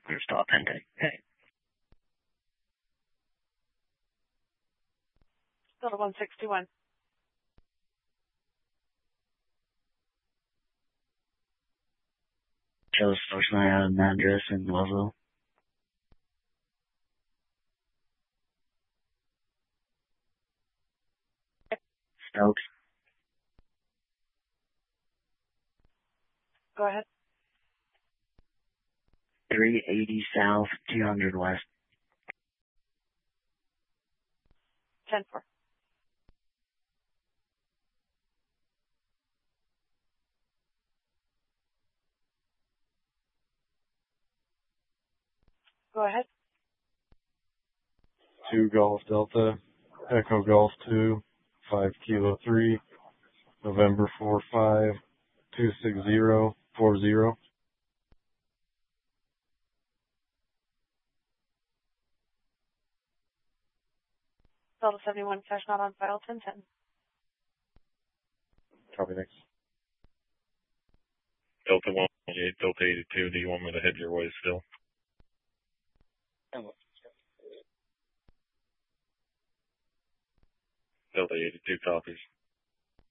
Stop pending. Okay. Delta 161. Shows fortunately out an address in Louisville. Stokes. Go ahead. 380 South, 200 West. 10-4. Go ahead. 2 Golf Delta, Echo Golf 2, 5 Kilo 3, November 45, 26040. Delta 71, cash not on file, 10-10. Copy, next. Delta 118, Delta 82, do you want me to head your way still? Delta 82 copies.